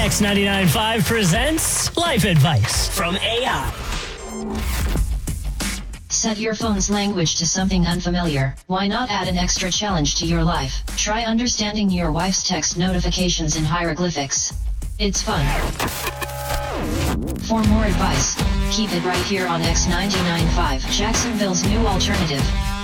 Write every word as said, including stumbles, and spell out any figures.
X ninety-nine point five presents Life Advice from A I. Set your phone's language to something unfamiliar. Why not add an extra challenge to your life? Try understanding your wife's text notifications in hieroglyphics. It's fun. For more advice, keep it right here on X ninety-nine point five, Jacksonville's new alternative.